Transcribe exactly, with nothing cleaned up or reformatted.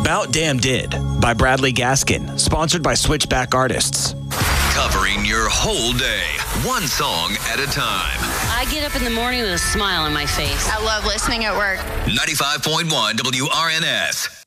About Damn Did by Bradley Gaskin, sponsored by Switchback Artists. Covering your whole day, one song at a time. I get up in the morning with a smile on my face. I love listening at work. ninety-five point one W R N S.